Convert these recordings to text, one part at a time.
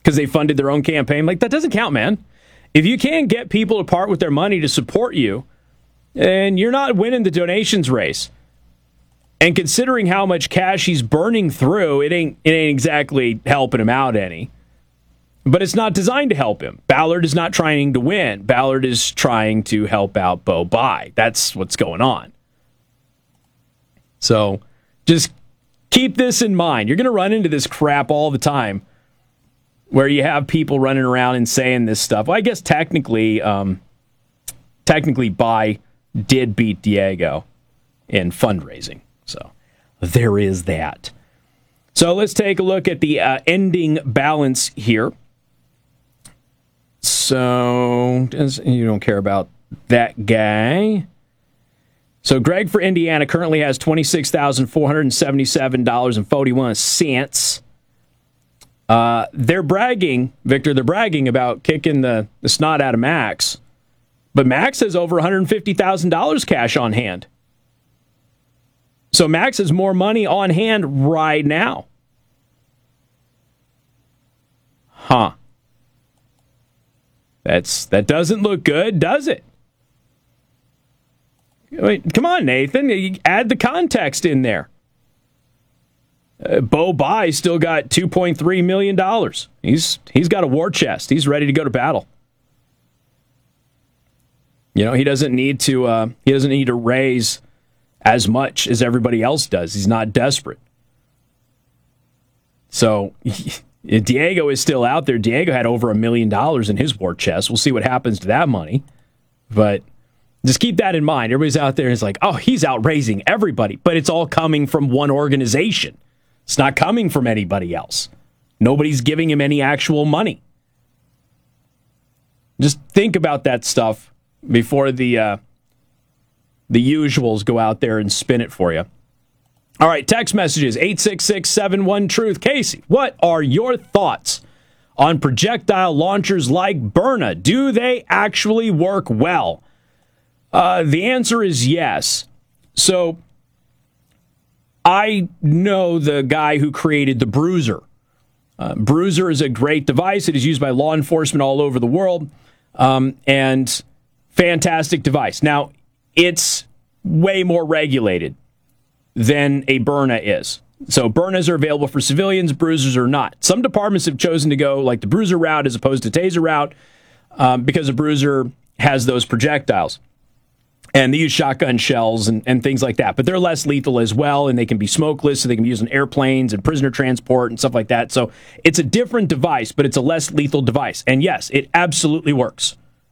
because they funded their own campaign. Like, that doesn't count, man. If you can't get people to part with their money to support you, and you're not winning the donations race. And considering how much cash he's burning through, it ain't exactly helping him out any. But it's not designed to help him. Ballard is not trying to win. Ballard is trying to help out Bo Bai. That's what's going on. So just keep this in mind. You're going to run into this crap all the time where you have people running around and saying this stuff. Well, I guess technically Bai did beat Diego in fundraising. So there is that. So let's take a look at the ending balance here. So you don't care about that guy. So Greg for Indiana currently has $26,477.41. They're bragging, Victor, about kicking the snot out of Max. But Max has over $150,000 cash on hand. So Max has more money on hand right now. Huh. That doesn't look good, does it? Wait, come on, Nathan. You add the context in there. Bo Bai still got $2.3 million. He's got a war chest. He's ready to go to battle. You know, he doesn't need to raise as much as everybody else does. He's not desperate. So Diego is still out there. Diego had over $1 million in his war chest. We'll see what happens to that money. But just keep that in mind. Everybody's out there and it's like, oh, he's out raising everybody. But it's all coming from one organization. It's not coming from anybody else. Nobody's giving him any actual money. Just think about that stuff before the usuals go out there and spin it for you. All right, text messages, 866-71-TRUTH. Casey, what are your thoughts on projectile launchers like Byrna? Do they actually work well? The answer is yes. So I know the guy who created the Bruiser. Bruiser is a great device. It is used by law enforcement all over the world, and fantastic device. Now, it's way more regulated than a Byrna is. So Byrnas are available for civilians, Bruisers are not. Some departments have chosen to go like the Bruiser route as opposed to Taser route because the Bruiser has those projectiles. And they use shotgun shells and things like that. But they're less lethal as well, and they can be smokeless, so they can be used in airplanes and prisoner transport and stuff like that. So it's a different device, but it's a less lethal device. And yes, it absolutely works.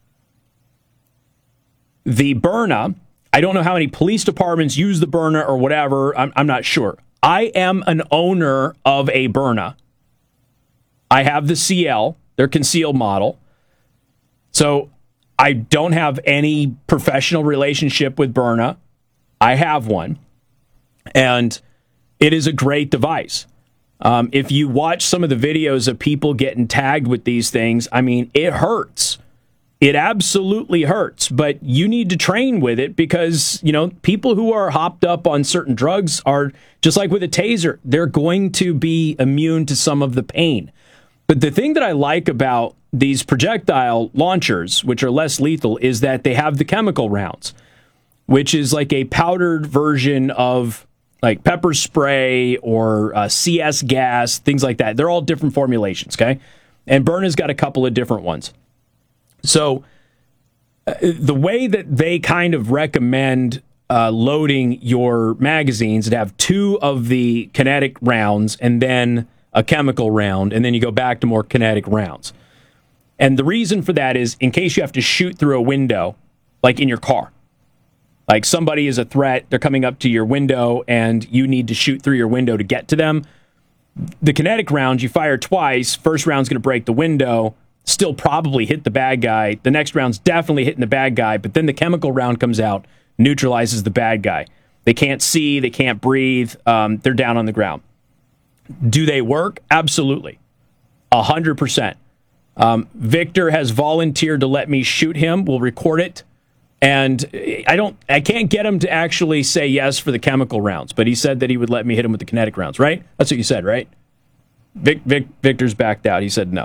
The Byrna, I don't know how many police departments use the Byrna or whatever. I'm not sure. I am an owner of a Byrna. I have the CL, their concealed model. So I don't have any professional relationship with Byrna. I have one. And it is a great device. If you watch some of the videos of people getting tagged with these things, I mean, it hurts. It absolutely hurts, but you need to train with it because, you know, people who are hopped up on certain drugs are, just like with a taser, they're going to be immune to some of the pain. But the thing that I like about these projectile launchers, which are less lethal, is that they have the chemical rounds, which is like a powdered version of like pepper spray or CS gas, things like that. They're all different formulations, okay? And Byrna's got a couple of different ones. So the way that they kind of recommend loading your magazines, to have 2 of the kinetic rounds and then a chemical round, and then you go back to more kinetic rounds. And the reason for that is in case you have to shoot through a window, like in your car. Like somebody is a threat, they're coming up to your window, and you need to shoot through your window to get to them. The kinetic rounds, you fire twice, first round's going to break the window, still probably hit the bad guy. The next round's definitely hitting the bad guy, but then the chemical round comes out, neutralizes the bad guy. They can't see, they can't breathe, they're down on the ground. Do they work? Absolutely. 100%. Victor has volunteered to let me shoot him. We'll record it. And I can't get him to actually say yes for the chemical rounds, but he said that he would let me hit him with the kinetic rounds, right? That's what you said, right? Victor's backed out. He said no.